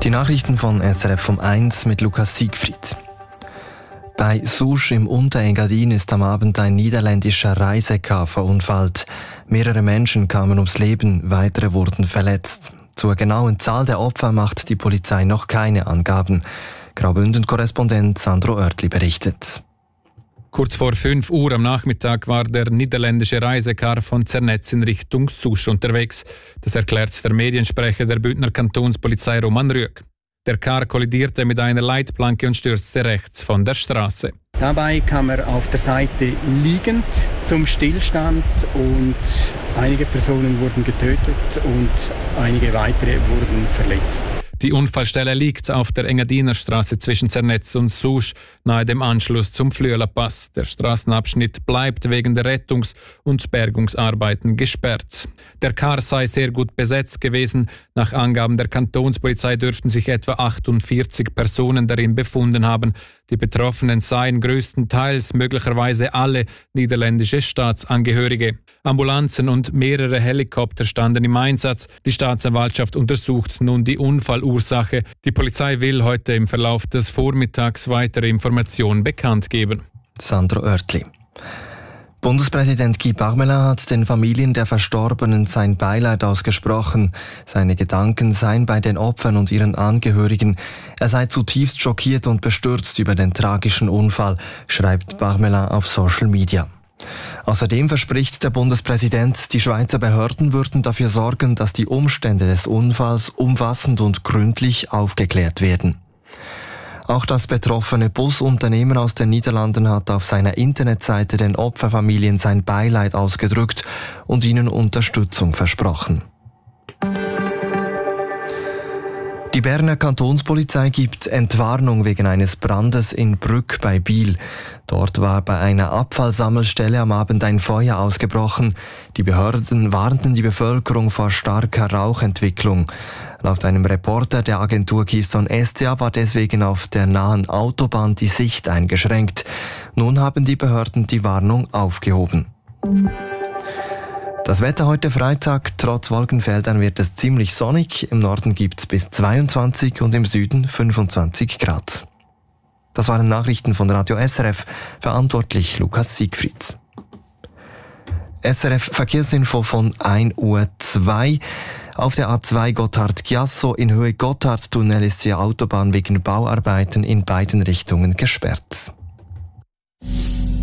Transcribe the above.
Die Nachrichten von SRF um 1 mit Lukas Siegfried. Bei Souche im Unterengadin ist am Abend ein niederländischer Reisecar verunfallt. Mehrere Menschen kamen ums Leben, weitere wurden verletzt. Zur genauen Zahl der Opfer macht die Polizei noch keine Angaben. Graubünden-Korrespondent Sandro Oertli berichtet. Kurz vor 5 Uhr am Nachmittag war der niederländische Reisecar von Zernetz in Richtung Souche unterwegs. Das erklärt der Mediensprecher der Bündner Kantonspolizei Roman Rüegg. Der Car kollidierte mit einer Leitplanke und stürzte rechts von der Straße. Dabei kam er auf der Seite liegend zum Stillstand und einige Personen wurden getötet und einige weitere wurden verletzt. Die Unfallstelle liegt auf der Engadiner Straße zwischen Zernetz und Souche, nahe dem Anschluss zum Flüeler Pass. Der Straßenabschnitt bleibt wegen der Rettungs- und Bergungsarbeiten gesperrt. Der Car sei sehr gut besetzt gewesen. Nach Angaben der Kantonspolizei dürften sich etwa 48 Personen darin befunden haben. Die Betroffenen seien größtenteils möglicherweise alle niederländische Staatsangehörige. Ambulanzen und mehrere Helikopter standen im Einsatz. Die Staatsanwaltschaft untersucht nun die Unfallursache. Die Polizei will heute im Verlauf des Vormittags weitere Informationen bekannt geben. Sandro Oertli. Bundespräsident Guy Parmelin hat den Familien der Verstorbenen sein Beileid ausgesprochen. Seine Gedanken seien bei den Opfern und ihren Angehörigen. Er sei zutiefst schockiert und bestürzt über den tragischen Unfall, schreibt Parmelin auf Social Media. Außerdem verspricht der Bundespräsident, die Schweizer Behörden würden dafür sorgen, dass die Umstände des Unfalls umfassend und gründlich aufgeklärt werden. Auch das betroffene Busunternehmen aus den Niederlanden hat auf seiner Internetseite den Opferfamilien sein Beileid ausgedrückt und ihnen Unterstützung versprochen. Die Berner Kantonspolizei gibt Entwarnung wegen eines Brandes in Brügg bei Biel. Dort war bei einer Abfallsammelstelle am Abend ein Feuer ausgebrochen. Die Behörden warnten die Bevölkerung vor starker Rauchentwicklung. Laut einem Reporter der Agentur Keystone SDA war deswegen auf der nahen Autobahn die Sicht eingeschränkt. Nun haben die Behörden die Warnung aufgehoben. Das Wetter heute Freitag, trotz Wolkenfeldern wird es ziemlich sonnig. Im Norden gibt es bis 22 und im Süden 25 Grad. Das waren Nachrichten von Radio SRF, verantwortlich Lukas Siegfried. SRF Verkehrsinfo von 1:02 Uhr. Auf der A2 Gotthard-Giasso in Höhe Gotthardtunnel ist die Autobahn wegen Bauarbeiten in beiden Richtungen gesperrt.